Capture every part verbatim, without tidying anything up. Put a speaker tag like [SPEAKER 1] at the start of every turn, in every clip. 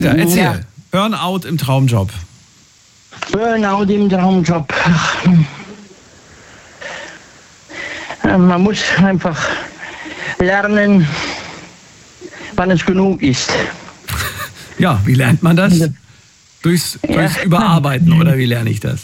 [SPEAKER 1] Ja, erzähl.
[SPEAKER 2] Ja.
[SPEAKER 1] Burnout im Traumjob.
[SPEAKER 2] Burnout im Traumjob. Man muss einfach lernen, wann es genug ist.
[SPEAKER 1] Ja, wie lernt man das? Durchs, durchs
[SPEAKER 2] Ja.
[SPEAKER 1] Überarbeiten, oder wie lerne ich das?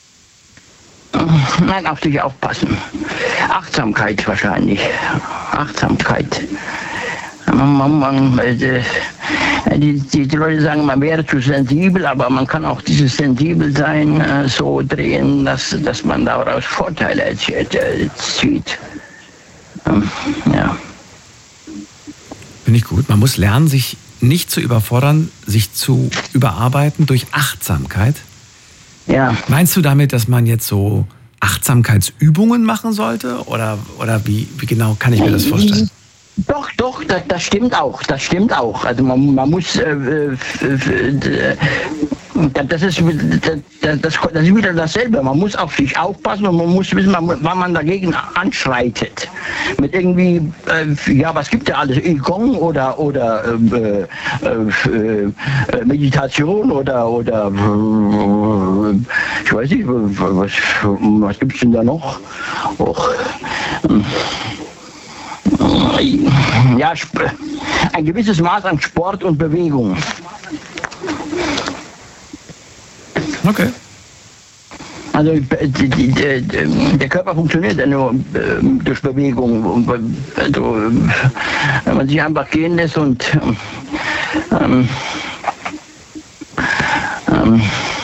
[SPEAKER 2] Nein, auf sich aufpassen. Achtsamkeit wahrscheinlich. Achtsamkeit. Man, man, man, äh, die, die, die Leute sagen, man wäre zu sensibel, aber man kann auch dieses Sensibelsein äh, so drehen, dass, dass man daraus Vorteile erzielt, äh, zieht. Ähm, ja.
[SPEAKER 1] Finde ich gut. Man muss lernen, sich nicht zu überfordern, sich zu überarbeiten durch Achtsamkeit.
[SPEAKER 2] Ja.
[SPEAKER 1] Meinst du damit, dass man jetzt so Achtsamkeitsübungen machen sollte? Oder, oder wie, wie genau kann ich mir das vorstellen?
[SPEAKER 2] Doch, doch, das, das stimmt auch, das stimmt auch. Also man, man muss, äh, äh, äh, das, ist, das, das, das ist wieder dasselbe. Man muss auf sich aufpassen und man muss wissen, wann man dagegen anschreitet. Mit irgendwie, äh, ja, was gibt ja alles? Qigong oder, oder äh, äh, äh, Meditation oder, oder äh, ich weiß nicht, was, was gibt es denn da noch? Och, ja, ein gewisses Maß an Sport und Bewegung.
[SPEAKER 1] Okay.
[SPEAKER 2] Also die, die, die, der Körper funktioniert ja nur äh, durch Bewegung. Also, wenn man sich einfach gehen lässt und ähm, ähm,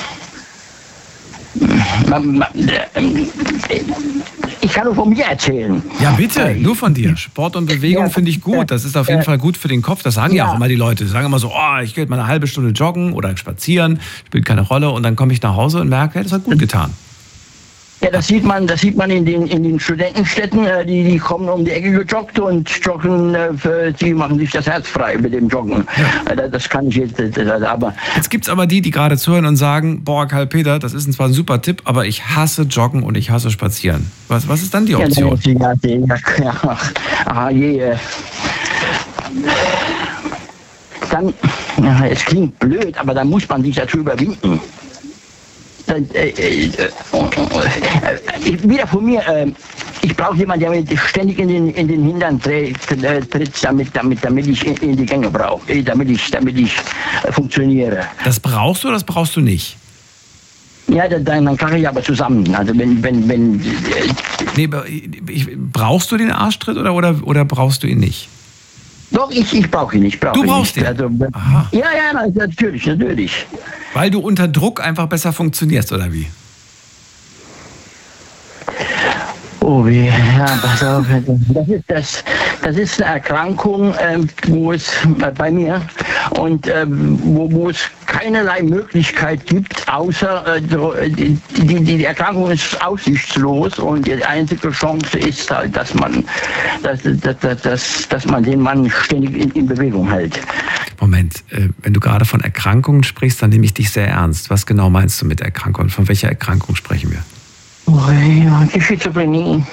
[SPEAKER 2] man, man, äh, ich kann nur von mir erzählen.
[SPEAKER 1] Ja, bitte, nur von dir. Sport und Bewegung
[SPEAKER 2] Ja,
[SPEAKER 1] finde ich gut. Das ist auf jeden
[SPEAKER 2] ja.
[SPEAKER 1] Fall gut für den Kopf. Das sagen ja,
[SPEAKER 2] Ja.
[SPEAKER 1] auch immer die Leute. Die sagen immer so, oh, ich gehe jetzt mal eine halbe Stunde joggen oder spazieren, spielt keine Rolle. Und dann komme ich nach Hause und merke, hey, das hat gut getan.
[SPEAKER 2] Ja, das sieht man, das sieht man in den, in den Studentenstädten, äh, die, die kommen um die Ecke gejoggt und joggen, äh, für, die machen sich das Herz frei mit dem Joggen.
[SPEAKER 1] Ja.
[SPEAKER 2] Äh, das kann ich jetzt, äh, aber...
[SPEAKER 1] Jetzt gibt es aber die, die gerade zuhören und sagen, boah, Karl-Peter, das ist zwar ein super Tipp, aber ich hasse Joggen und ich hasse Spazieren. Was, was ist dann die Option?
[SPEAKER 2] Ja, ja, ja, ja, aha, je, äh, dann, ja, es klingt blöd, aber dann muss man sich dazu überwinden. Dann, äh, äh, äh, äh, wieder von mir, äh, ich brauche jemanden, der mir ständig in den, in den Hintern tritt, äh, tritt damit, damit, damit ich in, in die Gänge brauche, äh, damit ich, damit ich äh, funktioniere.
[SPEAKER 1] Das brauchst du oder das brauchst du nicht?
[SPEAKER 2] Ja, dann, dann kann ich aber zusammen. Also wenn, wenn, wenn. Äh,
[SPEAKER 1] nee, ich, brauchst du den Arschtritt oder, oder, oder brauchst du ihn nicht?
[SPEAKER 2] Doch, ich, ich brauche ihn nicht. Brauch
[SPEAKER 1] Du
[SPEAKER 2] ihn
[SPEAKER 1] brauchst
[SPEAKER 2] nicht.
[SPEAKER 1] ihn?
[SPEAKER 2] Also,
[SPEAKER 1] Aha.
[SPEAKER 2] ja, ja, natürlich, natürlich.
[SPEAKER 1] Weil du unter Druck einfach besser funktionierst, oder wie?
[SPEAKER 2] Oh, wie, ja, pass auf. Das ist, das, das ist eine Erkrankung, äh, wo es äh, bei mir und äh, wo, wo es keinerlei Möglichkeit gibt, außer äh, die, die, die Erkrankung ist aussichtslos und die einzige Chance ist halt, dass man, dass, dass, dass, dass man den Mann ständig in, in Bewegung hält.
[SPEAKER 1] Moment, äh, wenn du gerade von Erkrankungen sprichst, dann nehme ich dich sehr ernst. Was genau meinst du mit Erkrankung? Von welcher Erkrankung sprechen wir?
[SPEAKER 2] Oh, ja, die Schizophrenie.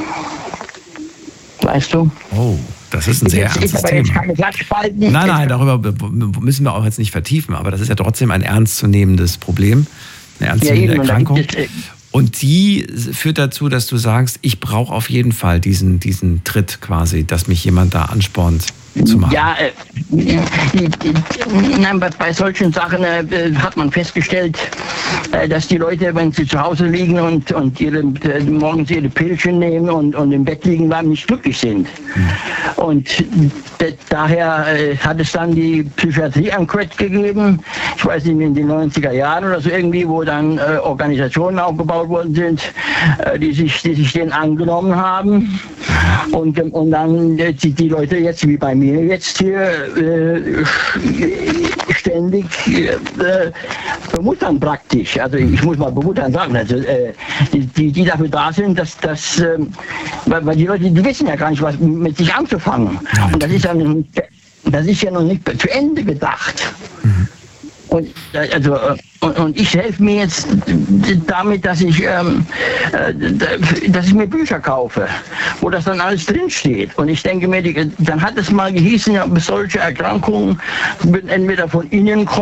[SPEAKER 2] Weißt du?
[SPEAKER 1] Oh, das ist ein sehr
[SPEAKER 2] Jetzt-
[SPEAKER 1] ernstes
[SPEAKER 2] jetzt aber jetzt
[SPEAKER 1] Thema.
[SPEAKER 2] keine Klatschspalten.
[SPEAKER 1] Nein, nein, darüber müssen wir auch jetzt nicht vertiefen, aber das ist ja trotzdem ein ernstzunehmendes Problem, eine ernstzunehmende
[SPEAKER 2] eben, und da
[SPEAKER 1] Erkrankung.
[SPEAKER 2] gibt es, äh,
[SPEAKER 1] Und die führt dazu, dass du sagst, ich brauche auf jeden Fall diesen, diesen Tritt quasi, dass mich jemand da anspornt zu machen.
[SPEAKER 2] Ja, äh, die, die, nein, bei, bei solchen Sachen äh, hat man festgestellt, äh, dass die Leute, wenn sie zu Hause liegen und, und ihre, äh, morgens ihre Pillchen nehmen und, und im Bett liegen bleiben, nicht glücklich sind. Mhm. Und d- daher äh, hat es dann die Psychiatrie an Crack gegeben, ich weiß nicht, in den neunziger Jahren oder so irgendwie, wo dann äh, Organisationen aufgebaut worden sind, äh, die, sich, die sich denen angenommen haben. Und, und dann äh, die, die Leute jetzt, wie bei mir jetzt hier, äh, ständig äh, bemuttern praktisch. Also ich muss mal bemuttern sagen, also, äh, die, die, die dafür da sind, dass, dass äh, weil, weil die Leute, die wissen ja gar nicht, was mit sich anzufangen. Und das ist ja, das ist ja noch nicht zu Ende gedacht. Mhm. Und, also, und, und ich helfe mir jetzt damit, dass ich, ähm, dass ich mir Bücher kaufe, wo das dann alles drinsteht. Und ich denke mir, die, dann hat es mal gehießen, solche Erkrankungen würden entweder von innen kommen,